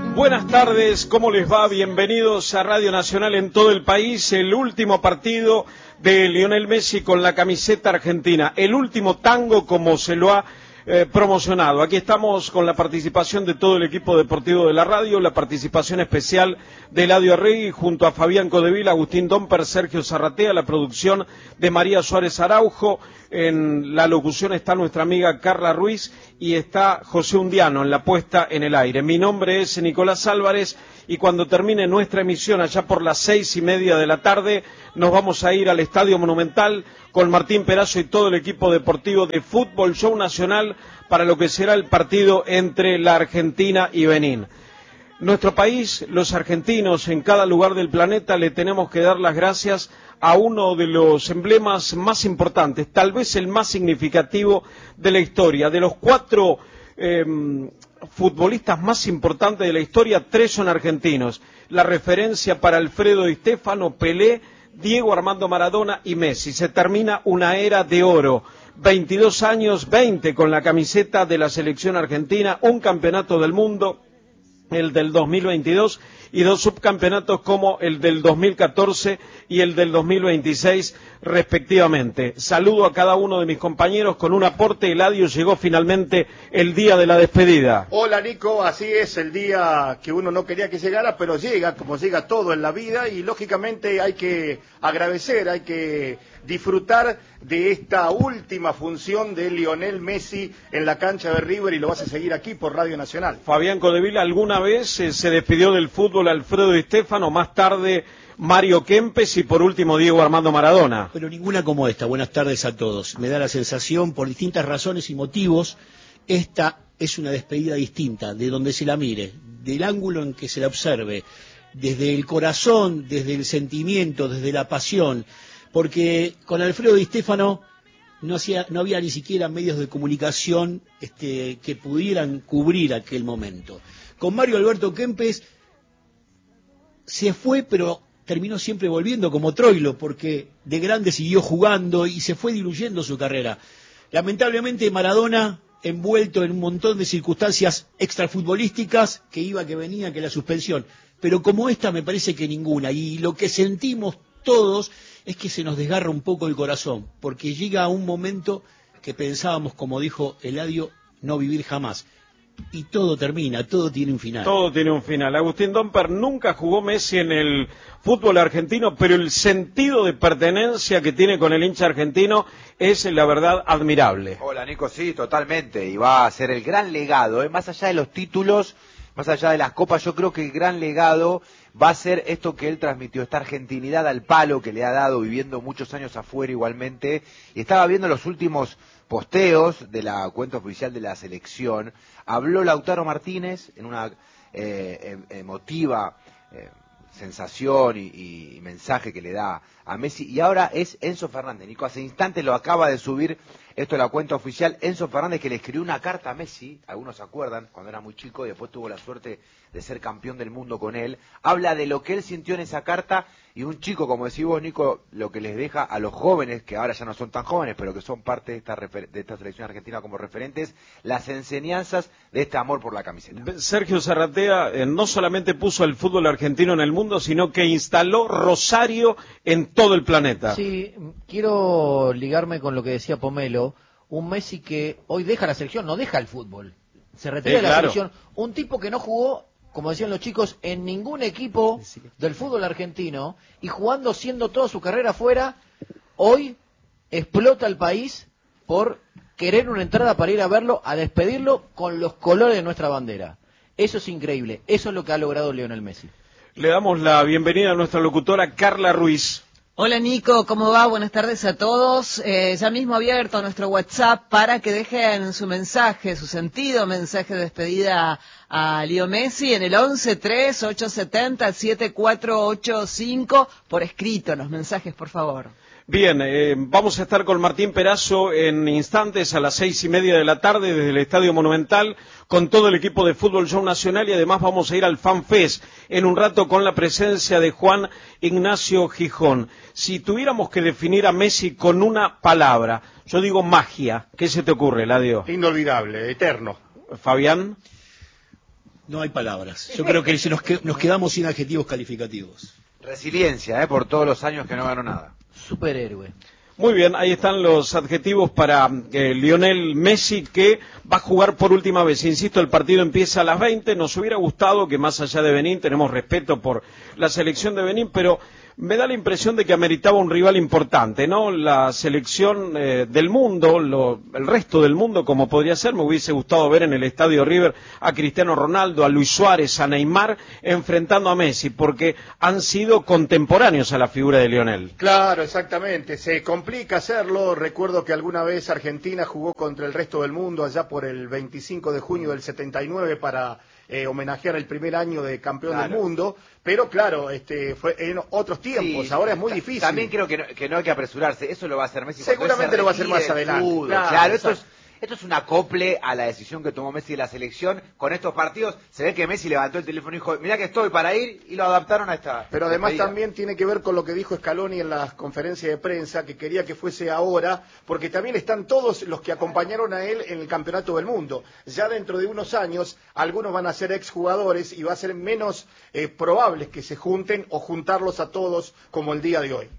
Buenas tardes, ¿cómo les va? Bienvenidos a Radio Nacional en todo el país. El último partido de Lionel Messi con la camiseta argentina. El último tango, como se lo ha promocionado. Aquí estamos con la participación de todo el equipo deportivo de la radio, la participación especial de Eladio Arregui junto a Fabián Codevila, Agustín Domper, Sergio Zarratea, la producción de María Suárez Araujo. En la locución está nuestra amiga Carla Ruiz y está José Undiano en la puesta en el aire. Mi nombre es Nicolás Álvarez y cuando termine nuestra emisión allá por las 6:30 de la tarde nos vamos a ir al Estadio Monumental con Martín Perazo y todo el equipo deportivo de Fútbol Show Nacional para lo que será el partido entre la Argentina y Benín. Nuestro país, los argentinos en cada lugar del planeta, le tenemos que dar las gracias a uno de los emblemas más importantes, tal vez el más significativo de la historia. De los 4 futbolistas más importantes de la historia, 3 son argentinos. La referencia para Alfredo Di Stéfano, Pelé, Diego Armando Maradona y Messi. Se termina una era de oro. 22 años, 20 con la camiseta de la selección argentina, un campeonato del mundo, el del 2022, y 2 subcampeonatos como el del 2014 y el del 2026 respectivamente. Saludo a cada uno de mis compañeros con un aporte. Eladio, llegó finalmente el día de la despedida. Hola Nico, así es, el día que uno no quería que llegara, pero llega, como llega todo en la vida, y lógicamente hay que agradecer, hay que disfrutar de esta última función de Lionel Messi en la cancha de River, y lo vas a seguir aquí por Radio Nacional. Fabián Codevila, ¿alguna vez se despidió del fútbol Alfredo Di Stéfano, más tarde Mario Kempes y por último Diego Armando Maradona? Pero ninguna como esta. Buenas tardes a todos. Me da la sensación, por distintas razones y motivos, esta es una despedida distinta, de donde se la mire, del ángulo en que se la observe, desde el corazón, desde el sentimiento, desde la pasión, porque con Alfredo Di Stéfano no había ni siquiera medios de comunicación que pudieran cubrir aquel momento. Con Mario Alberto Kempes se fue, pero terminó siempre volviendo como Troilo, porque de grande siguió jugando y se fue diluyendo su carrera. Lamentablemente Maradona, envuelto en un montón de circunstancias extrafutbolísticas, que iba, que venía, que la suspensión, pero como esta me parece que ninguna, y lo que sentimos todos es que se nos desgarra un poco el corazón, porque llega un momento que pensábamos, como dijo Eladio, no vivir jamás. Y todo termina, todo tiene un final. Todo tiene un final. Agustín Domper, nunca jugó Messi en el fútbol argentino, pero el sentido de pertenencia que tiene con el hincha argentino es, la verdad, admirable. Hola Nico, sí, totalmente, y va a ser el gran legado, más allá de los títulos, más allá de las copas, yo creo que el gran legado va a ser esto que él transmitió, esta argentinidad al palo que le ha dado, viviendo muchos años afuera igualmente, y estaba viendo los últimos posteos de la cuenta oficial de la selección. Habló Lautaro Martínez en una emotiva sensación y mensaje que le da a Messi, y ahora es Enzo Fernández. Nico, hace instantes lo acaba de subir esto de la cuenta oficial, Enzo Fernández, que le escribió una carta a Messi, algunos se acuerdan, cuando era muy chico y después tuvo la suerte de ser campeón del mundo con él. Habla de lo que él sintió en esa carta, y un chico, como decís vos, Nico, lo que les deja a los jóvenes, que ahora ya no son tan jóvenes, pero que son parte de esta selección argentina como referentes, las enseñanzas de este amor por la camiseta. Sergio Zarratea no solamente puso el fútbol argentino en el mundo, sino que instaló Rosario en todo el planeta. Sí, quiero ligarme con lo que decía Pomelo, un Messi que hoy deja la selección, no deja el fútbol, se retira de la selección, un tipo que no jugó, como decían los chicos, en ningún equipo del fútbol argentino, y jugando, siendo toda su carrera afuera, hoy explota el país por querer una entrada para ir a verlo, a despedirlo con los colores de nuestra bandera. Eso es increíble, eso es lo que ha logrado Lionel Messi. Le damos la bienvenida a nuestra locutora Carla Ruiz. Hola Nico, ¿cómo va? Buenas tardes a todos. Ya mismo abierto nuestro WhatsApp para que dejen su mensaje, su sentido mensaje de despedida a Leo Messi en el 11-3-870-7485, por escrito los mensajes, por favor. Bien, vamos a estar con Martín Perazo en instantes a las 6:30 de la tarde desde el Estadio Monumental con todo el equipo de Fútbol Show Nacional, y además vamos a ir al Fan Fest en un rato con la presencia de Juan Ignacio Gijón. Si tuviéramos que definir a Messi con una palabra, yo digo magia, ¿qué se te ocurre, Eladio? Inolvidable, eterno. Fabián. No hay palabras. Yo creo que nos quedamos sin adjetivos calificativos. Resiliencia, por todos los años que no ganó nada. Superhéroe. Muy bien, ahí están los adjetivos para Lionel Messi, que va a jugar por última vez. Insisto, el partido empieza a las 20. Nos hubiera gustado que más allá de Benín, tenemos respeto por la selección de Benín, pero me da la impresión de que ameritaba un rival importante, ¿no? La selección del mundo, el resto del mundo, como podría ser, me hubiese gustado ver en el Estadio River a Cristiano Ronaldo, a Luis Suárez, a Neymar, enfrentando a Messi, porque han sido contemporáneos a la figura de Lionel. Claro, exactamente. Se complica hacerlo. Recuerdo que alguna vez Argentina jugó contra el resto del mundo allá por el 25 de junio del 79 para homenajear el primer año de campeón del mundo, pero claro, fue en otros tiempos, sí, ahora es muy difícil. También creo que no hay que apresurarse, eso lo va a hacer Messi. Seguramente lo va a hacer más adelante. Claro, esto es un acople a la decisión que tomó Messi de la selección. Con estos partidos se ve que Messi levantó el teléfono y dijo, mirá que estoy para ir, y lo adaptaron a esta. Pero además también tiene que ver con lo que dijo Scaloni en las conferencias de prensa, que quería que fuese ahora, porque también están todos los que acompañaron a él en el Campeonato del Mundo. Ya dentro de unos años, algunos van a ser exjugadores y va a ser menos probable que se junten o juntarlos a todos como el día de hoy.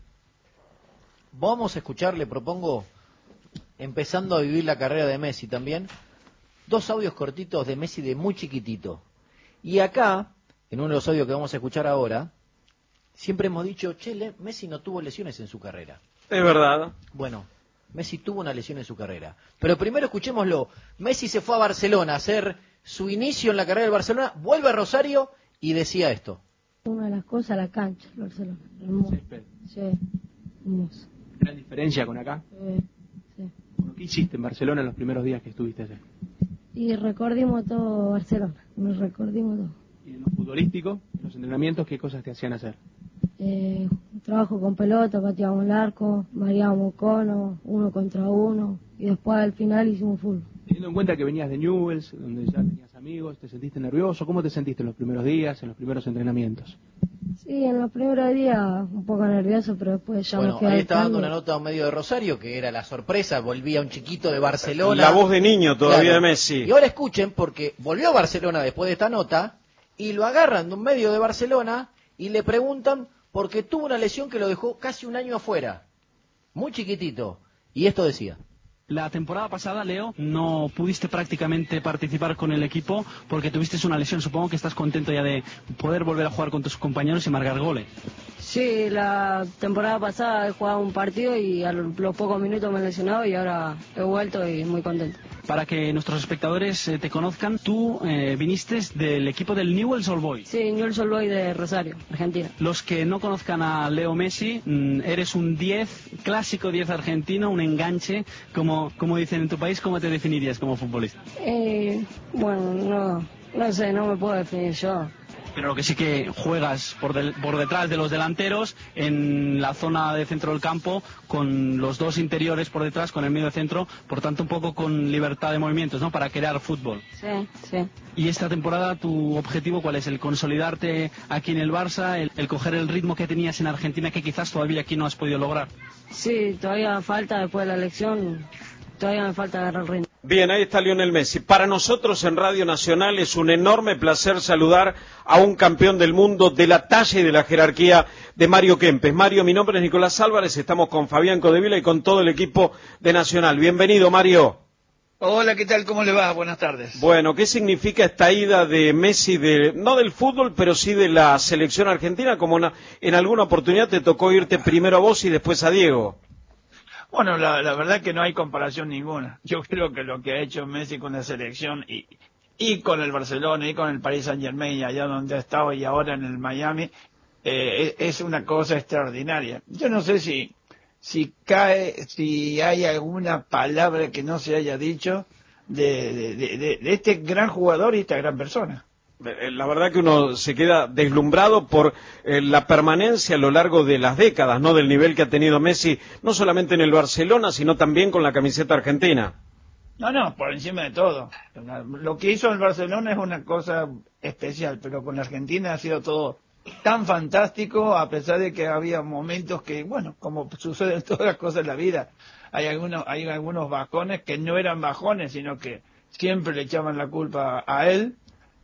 Vamos a escuchar, le propongo, empezando a vivir la carrera de Messi también, 2 audios cortitos de Messi de muy chiquitito. Y acá, en uno de los audios que vamos a escuchar ahora, siempre hemos dicho, Messi no tuvo lesiones en su carrera. Es verdad. Bueno, Messi tuvo una lesión en su carrera. Pero primero escuchémoslo. Messi se fue a Barcelona a hacer su inicio en la carrera del Barcelona, vuelve a Rosario y decía esto. Una de las cosas, la cancha, el Barcelona. Hermoso. Sí, hermoso. ¿Gran diferencia con acá? Sí. ¿Qué hiciste en Barcelona en los primeros días que estuviste allá? Y recordimos todo Barcelona, nos recordimos todo. ¿Y en lo futbolístico, en los entrenamientos, qué cosas te hacían hacer? Trabajo con pelota, pateábamos el arco, variábamos conos, 1 contra 1, y después al final hicimos fútbol. Teniendo en cuenta que venías de Newell's, donde ya tenías amigos, ¿te sentiste nervioso? ¿Cómo te sentiste en los primeros días, en los primeros entrenamientos? Sí, en los primeros días un poco nervioso, pero después ya bueno, me quedé. Ahí estaba dando una nota a un medio de Rosario, que era la sorpresa, volvía un chiquito de Barcelona. La voz de niño todavía, claro, de Messi. Y ahora escuchen, porque volvió a Barcelona después de esta nota, y lo agarran de un medio de Barcelona, y le preguntan, porque tuvo una lesión que lo dejó casi un año afuera, muy chiquitito, y esto decía. La temporada pasada, Leo, no pudiste prácticamente participar con el equipo porque tuviste una lesión. Supongo que estás contento ya de poder volver a jugar con tus compañeros y marcar goles. Sí, la temporada pasada he jugado un partido y a los pocos minutos me he lesionado y ahora he vuelto y muy contento. Para que nuestros espectadores te conozcan, tú viniste del equipo del Newell's Old Boys. Sí, Newell's Old Boys de Rosario, Argentina. Los que no conozcan a Leo Messi, eres un 10, clásico 10 argentino, un enganche, como dicen en tu país. ¿Cómo te definirías como futbolista? Bueno, no sé, no me puedo definir yo. Pero lo que sí que juegas por detrás de los delanteros, en la zona de centro del campo, con los 2 interiores por detrás, con el medio centro, por tanto un poco con libertad de movimientos, ¿no? Para crear fútbol. Sí. ¿Y esta temporada tu objetivo cuál es? ¿El consolidarte aquí en el Barça, el coger el ritmo que tenías en Argentina que quizás todavía aquí no has podido lograr? Sí, todavía me falta, después de la elección, todavía me falta agarrar el ritmo. Bien, ahí está Lionel Messi. Para nosotros en Radio Nacional es un enorme placer saludar a un campeón del mundo de la talla y de la jerarquía de Mario Kempes. Mario, mi nombre es Nicolás Álvarez, estamos con Fabián Codevila y con todo el equipo de Nacional. Bienvenido, Mario. Hola, ¿qué tal? ¿Cómo le va? Buenas tardes. Bueno, ¿qué significa esta ida de Messi, no del fútbol, pero sí de la selección argentina? Como en alguna oportunidad te tocó irte primero a vos y después a Diego. Bueno, la verdad que no hay comparación ninguna. Yo creo que lo que ha hecho Messi con la selección y con el Barcelona y con el Paris Saint-Germain, allá donde ha estado y ahora en el Miami, es una cosa extraordinaria. Yo no sé si hay alguna palabra que no se haya dicho de este gran jugador y esta gran persona. La verdad que uno se queda deslumbrado por la permanencia a lo largo de las décadas, ¿no? Del nivel que ha tenido Messi, no solamente en el Barcelona, sino también con la camiseta argentina. No, por encima de todo. Lo que hizo en el Barcelona es una cosa especial, pero con la Argentina ha sido todo tan fantástico, a pesar de que había momentos que, bueno, como sucede en todas las cosas en la vida, hay algunos bajones que no eran bajones, sino que siempre le echaban la culpa a él.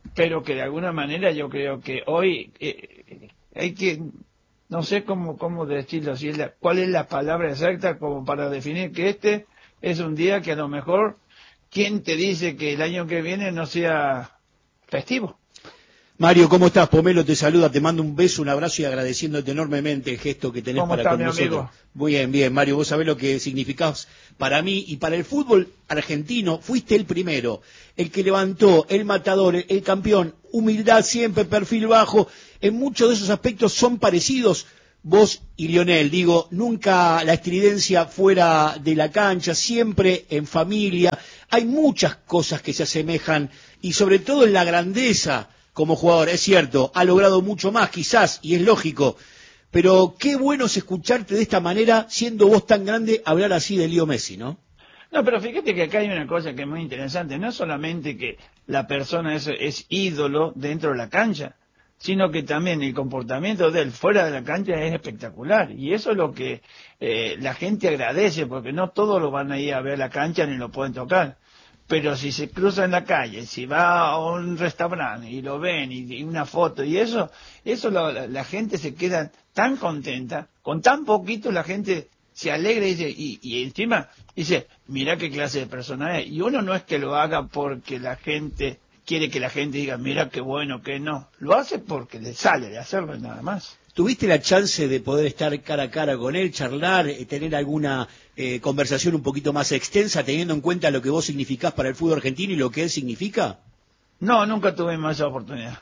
pero que de alguna manera yo creo que hoy hay que, no sé cómo decirlo, cuál es la palabra exacta como para definir que este es un día que a lo mejor, ¿quién te dice que el año que viene no sea festivo? Mario, ¿cómo estás? Pomelo te saluda, te mando un beso, un abrazo y agradeciéndote enormemente el gesto que tenés para con nosotros. Amigo? Muy bien, bien, Mario, vos sabés lo que significás para mí y para el fútbol argentino. Fuiste el primero, el que levantó, el matador, el campeón, humildad siempre, perfil bajo. En muchos de esos aspectos son parecidos vos y Lionel. Digo, nunca la estridencia fuera de la cancha, siempre en familia. Hay muchas cosas que se asemejan y sobre todo en la grandeza. Como jugador, es cierto, ha logrado mucho más, quizás, y es lógico, pero qué bueno es escucharte de esta manera, siendo vos tan grande, hablar así de Leo Messi, ¿no? No, pero fíjate que acá hay una cosa que es muy interesante, no solamente que la persona es ídolo dentro de la cancha, sino que también el comportamiento de él fuera de la cancha es espectacular, y eso es lo que la gente agradece, porque no todos lo van a ir a ver la cancha ni lo pueden tocar. Pero si se cruza en la calle, si va a un restaurante y lo ven y una foto y eso la gente se queda tan contenta, con tan poquito la gente se alegra y dice, y encima dice, mira qué clase de persona es. Y uno no es que lo haga porque la gente quiere que la gente diga, mira qué bueno, que no. Lo hace porque le sale de hacerlo y nada más. ¿Tuviste la chance de poder estar cara a cara con él, charlar, tener alguna conversación un poquito más extensa, teniendo en cuenta lo que vos significás para el fútbol argentino y lo que él significa? No, nunca tuvimos esa oportunidad.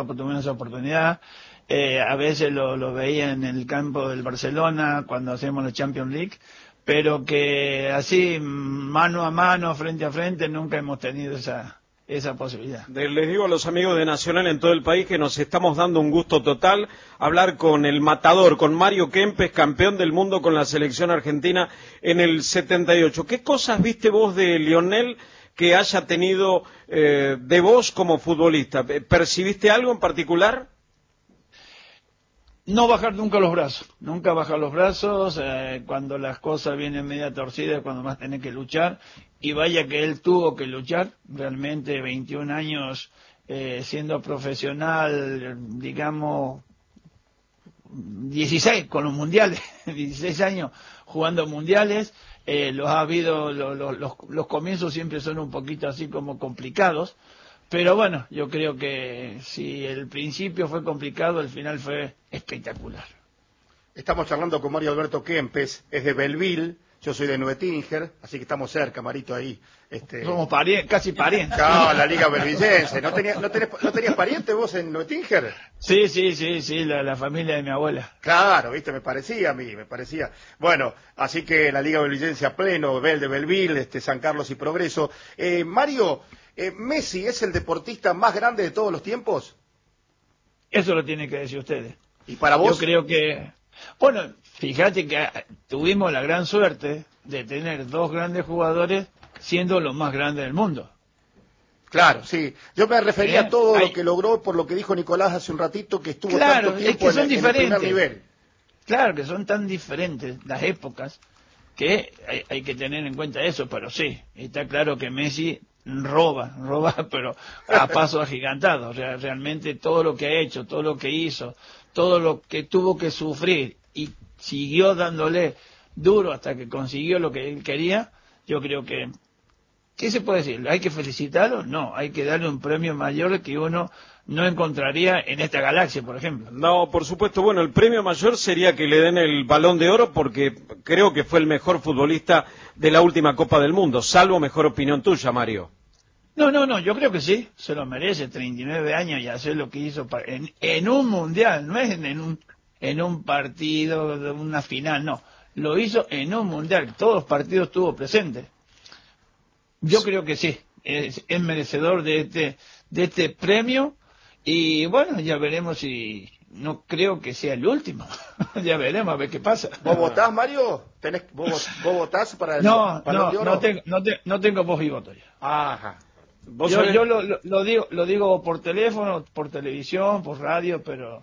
A veces lo veía en el campo del Barcelona cuando hacemos la Champions League, pero que así, mano a mano, frente a frente, nunca hemos tenido esa posibilidad. Les digo a los amigos de Nacional en todo el país que nos estamos dando un gusto total hablar con el matador, con Mario Kempes, campeón del mundo con la selección argentina en el 78. ¿Qué cosas viste vos de Lionel que haya tenido de vos como futbolista? ¿Percibiste algo en particular? No bajar nunca los brazos, cuando las cosas vienen media torcidas, cuando más tenés que luchar, y vaya que él tuvo que luchar, realmente 21 años siendo profesional, digamos, 16 con los mundiales, 16 años jugando mundiales, los comienzos siempre son un poquito así como complicados, pero bueno, yo creo que si el principio fue complicado, el final fue espectacular. Estamos charlando con Mario Alberto Kempes, es de Belleville, yo soy de Nuetínger, así que estamos cerca, Marito, ahí. Somos casi parientes. No, la Liga Belvillense. ¿No tenías parientes vos en Nuetínger? Sí, la familia de mi abuela. Claro, viste, me parecía. Bueno, así que la Liga Belvillense a pleno, de Belleville, San Carlos y Progreso. Mario, ¿Messi es el deportista más grande de todos los tiempos? Eso lo tienen que decir ustedes. ¿Y para vos? Yo creo que... Bueno, fíjate que tuvimos la gran suerte de tener dos grandes jugadores siendo los más grandes del mundo. Claro, sí. Yo me refería a todo lo que logró por lo que dijo Nicolás hace un ratito, que estuvo tanto tiempo en el primer nivel. Claro, que son tan diferentes las épocas que hay que tener en cuenta eso, pero sí, está claro que Messi roba, pero a paso agigantado. Realmente todo lo que ha hecho, todo lo que hizo, todo lo que tuvo que sufrir y siguió dándole duro hasta que consiguió lo que él quería, yo creo que... ¿Qué se puede decir? ¿Hay que felicitarlo? No, hay que darle un premio mayor que uno no encontraría en esta galaxia, por ejemplo. No, por supuesto. Bueno, el premio mayor sería que le den el Balón de Oro porque creo que fue el mejor futbolista de la última Copa del Mundo, salvo mejor opinión tuya, Mario. No, yo creo que sí, se lo merece, 39 años y hacer lo que hizo en un mundial, no es en un partido, de una final, no, lo hizo en un mundial, todos los partidos estuvo presente. Yo creo que sí, es merecedor de este premio y bueno, ya veremos si... No creo que sea el último. Ya veremos a ver qué pasa. ¿Vos votás, Mario? ¿Vos votás para el No, Balón de Oro? no tengo voz y voto ya. Ajá. Yo lo digo por teléfono, por televisión, por radio, pero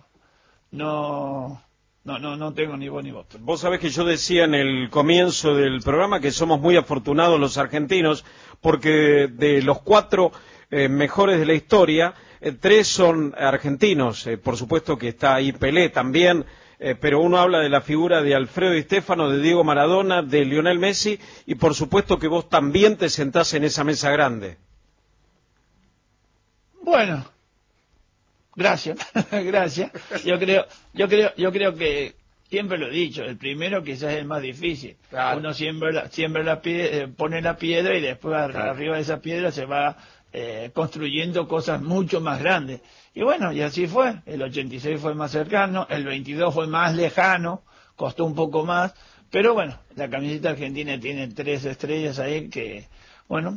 no tengo ni voz ni voto. Vos sabés que yo decía en el comienzo del programa que somos muy afortunados los argentinos porque de los 4 mejores de la historia, 3 son argentinos, por supuesto que está ahí Pelé también, pero uno habla de la figura de Alfredo Di Stéfano, de Diego Maradona, de Lionel Messi, y por supuesto que vos también te sentás en esa mesa grande. Bueno, gracias, gracias. Yo creo que siempre lo he dicho, el primero quizás es el más difícil. Claro. Uno pone la piedra y después arriba de esa piedra se va construyendo cosas mucho más grandes. Y bueno, y así fue. El 86 fue más cercano, el 22 fue más lejano, costó un poco más, pero bueno, la camiseta argentina tiene 3 estrellas ahí que, bueno,